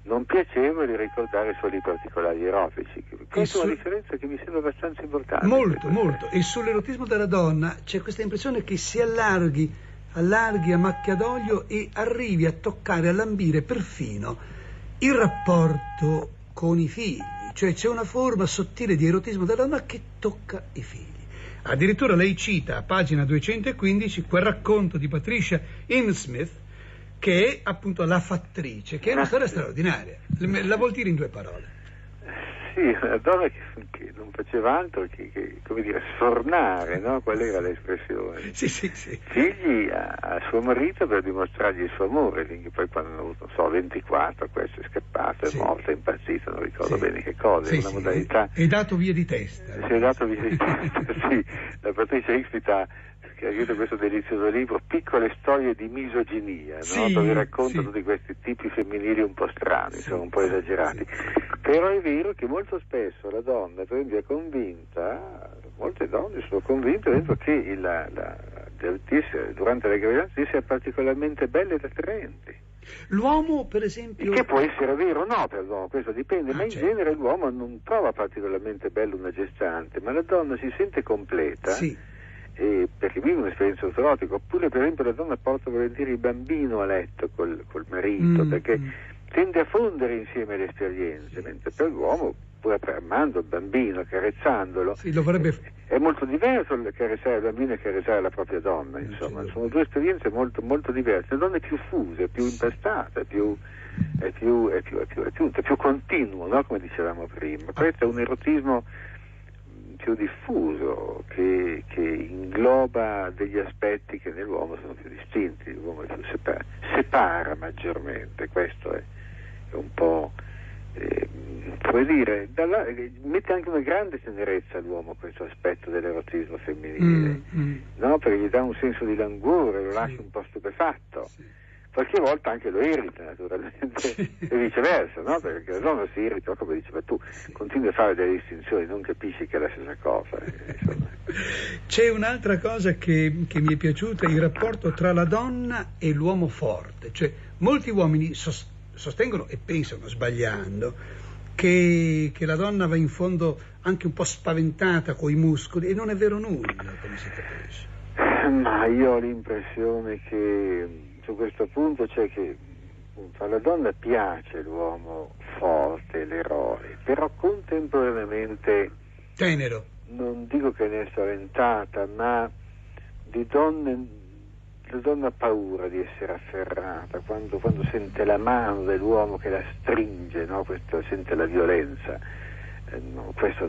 non piacevoli ricordare solo i particolari erotici. Questa è una differenza che mi sembra abbastanza importante. Molto. E sull'erotismo della donna c'è questa impressione che si allarghi a macchia d'olio e arrivi a toccare, a lambire perfino il rapporto con i figli. Cioè c'è una forma sottile di erotismo della donna che tocca i figli. Addirittura lei cita a pagina 215 quel racconto di Patricia Highsmith, che è appunto La fattrice, che è una storia straordinaria. La vuol dire in 2 parole? Sì, una donna che non faceva altro che come dire, sfornare, no? Qual era l'espressione? Sì. Figli a suo marito per dimostrargli il suo amore, finché poi quando hanno avuto, non so, 24, questo è scappato, è morto, è impazzito, non ricordo bene che cosa, una modalità... È dato via di testa. Si è dato via di testa, sì. La Patricia Highsmith ha scritto questo delizioso libro, Piccole storie di misoginia, no? Dove racconta tutti questi tipi femminili un po' strani, insomma, un po' esagerati. Però è vero che molto spesso la donna, per esempio, è convinta, molte donne sono convinte dentro che durante la gravidanza sia particolarmente belle ed attraenti. L'uomo, per esempio... Che può essere vero o no per l'uomo, questo dipende, ma in genere l'uomo non trova particolarmente bello una gestante, ma la donna si sente completa. Perché vive un'esperienza autoerotica, oppure per esempio la donna porta volentieri il bambino a letto col marito, perché tende a fondere insieme le esperienze, mentre per l'uomo, pur affermando il bambino, accarezzandolo, è molto diverso accarezzare il bambino e accarezzare la propria donna, insomma, sono 2 esperienze molto, molto diverse. La donna è più fusa, è più impastata, è più continuo, no? Come dicevamo prima. Questo è un erotismo più diffuso che ingloba degli aspetti che nell'uomo sono più distinti, l'uomo è più separa maggiormente, questo è un po' come dire, mette anche una grande tenerezza all'uomo questo aspetto dell'erotismo femminile, no? Perché gli dà un senso di languore, lo lascia un po' stupefatto. Qualche volta anche lo irrita, naturalmente, e viceversa, no? Perché la donna si irrita, come diceva tu, continui a fare delle distinzioni, non capisci che è la stessa cosa. C'è un'altra cosa che mi è piaciuta, il rapporto tra la donna e l'uomo forte. Cioè, molti uomini sostengono e pensano, sbagliando, che la donna va in fondo anche un po' spaventata coi muscoli, e non è vero nulla, come si capisce. Ma io ho l'impressione che su questo punto c'è che alla donna piace l'uomo forte, l'eroe, però contemporaneamente tenero, non dico che ne è spaventata, ma la donna ha paura di essere afferrata quando sente la mano dell'uomo che la stringe, no? Sente la violenza. Questo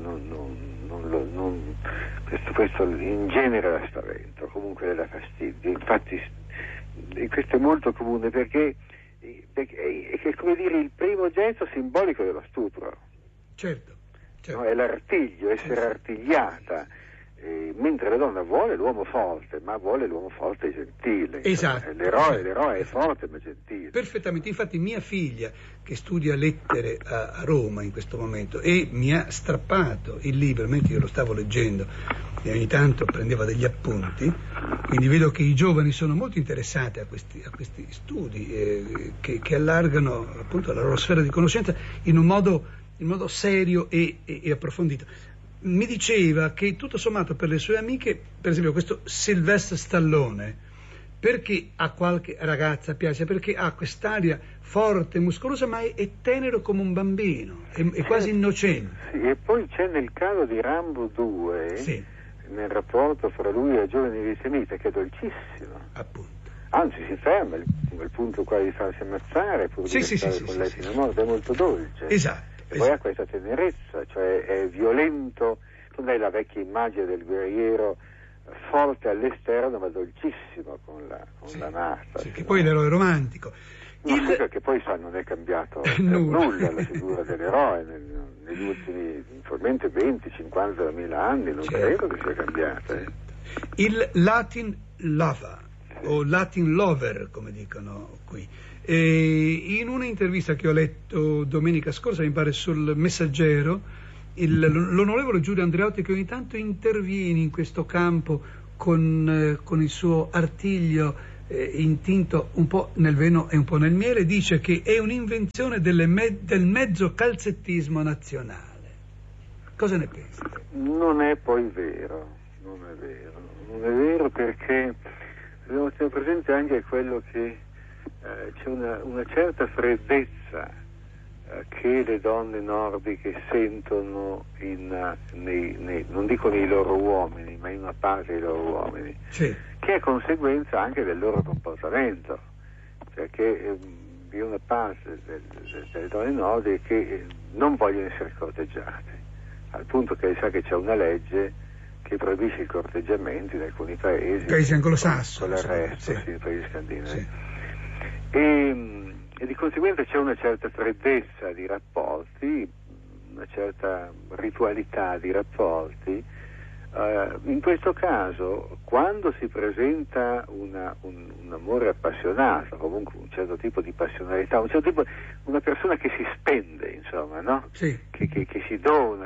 questo in genere la spaventa, comunque le dà fastidio. Infatti questo è molto comune perché è come dire il primo gesto simbolico dello stupro. Certo. No? È l'artiglio, essere artigliata, mentre la donna vuole l'uomo forte, ma vuole l'uomo forte e gentile. Esatto. L'eroe è forte ma gentile. Perfettamente, infatti mia figlia, che studia lettere a Roma in questo momento, e mi ha strappato il libro mentre io lo stavo leggendo e ogni tanto prendeva degli appunti, quindi vedo che i giovani sono molto interessati a questi studi che allargano appunto la loro sfera di conoscenza in modo serio e approfondito. Mi diceva che tutto sommato per le sue amiche, per esempio questo Sylvester Stallone, perché a qualche ragazza piace? Perché ha quest'aria forte, muscolosa, ma è tenero come un bambino, è quasi innocente. Sì, e poi c'è nel caso di Rambo 2, nel rapporto fra lui e la giovane vietnamita, che è dolcissimo. Appunto. Anzi, si ferma al punto quasi di farsi ammazzare pur di stare con lei fino a morte, è molto dolce. Esatto. E poi ha questa tenerezza, cioè è violento. Tu hai la vecchia immagine del guerriero forte all'esterno ma dolcissimo con la nata. Sì, che poi l'eroe romantico. Sì, perché poi non è cambiato nulla la figura dell'eroe negli ultimi probabilmente 20, 50, 1000 anni, non credo che sia cambiata. Il Latin lover o Latin lover, come dicono qui. In un'intervista che ho letto domenica scorsa, mi pare sul Messaggero, l'onorevole Giulio Andreotti, che ogni tanto interviene in questo campo con il suo artiglio intinto un po' nel veno e un po' nel miele, dice che è un'invenzione del mezzo calzettismo nazionale. Cosa ne pensi? Non è poi vero, non è vero perché dobbiamo tenere presente anche quello che c'è una certa freddezza che le donne nordiche sentono non dico nei loro uomini, ma in una parte dei loro uomini, sì, che è conseguenza anche del loro comportamento, perché vi è una parte delle donne nordiche che non vogliono essere corteggiate, al punto che sa che c'è una legge che proibisce il corteggiamento in alcuni paesi anglosassoni, con l'arresto, sì, nei paesi scandinavi. Sì. E di conseguenza c'è una certa freddezza di rapporti, una certa ritualità di rapporti. In questo caso, quando si presenta un amore appassionato, comunque un certo tipo di passionalità, una persona che si spende, insomma, no? Sì. Che si dona,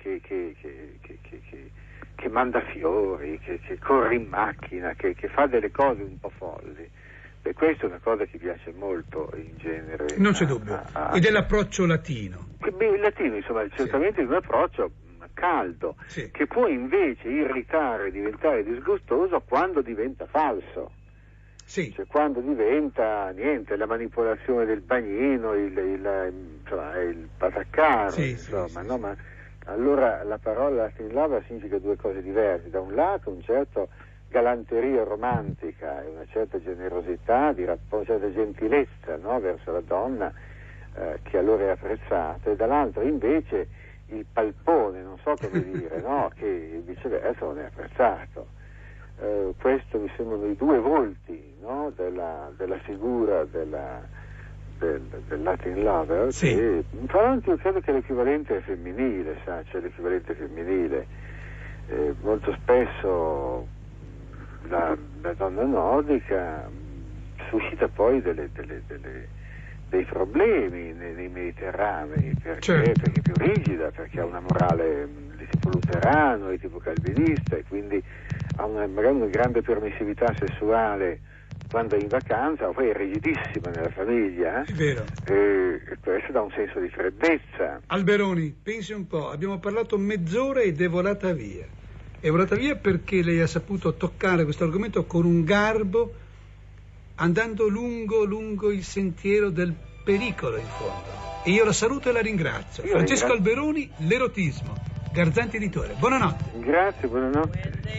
che manda fiori, che corre in macchina, che fa delle cose un po' folli. E questa è una cosa che piace molto in genere. Non c'è dubbio. Ed è l'approccio latino. Il latino, insomma, certamente è un approccio caldo, sì, che può invece irritare, diventare disgustoso quando diventa falso. Sì. Cioè quando diventa la manipolazione del bagnino, il pataccaro, sì, insomma, sì, no? Sì. Ma allora la parola Latin lover significa due cose diverse. Da un lato un certo galanteria romantica e una certa generosità, una certa gentilezza, no? Verso la donna, che allora è apprezzata, e dall'altro invece il palpone, non so come dire, no? Che viceversa non è apprezzato. Questo mi sembrano i due volti, no? della figura del Latin lover, sì, che fra l'altro credo che l'equivalente è femminile, c'è l'equivalente femminile. Molto spesso la donna nordica suscita poi dei problemi nei Mediterranei, perché, certo, perché è più rigida, perché ha una morale di tipo luterano, di tipo calvinista, e quindi ha magari una grande permissività sessuale quando è in vacanza, ma poi è rigidissima nella famiglia. è vero. E questo dà un senso di freddezza. Alberoni, pensi un po', abbiamo parlato mezz'ora ed è volata via. È volata via perché lei ha saputo toccare questo argomento con un garbo, andando lungo il sentiero del pericolo in fondo. E io la saluto e la ringrazio. Francesco Alberoni, L'erotismo, Garzanti Editore. Buonanotte. Grazie, buonanotte.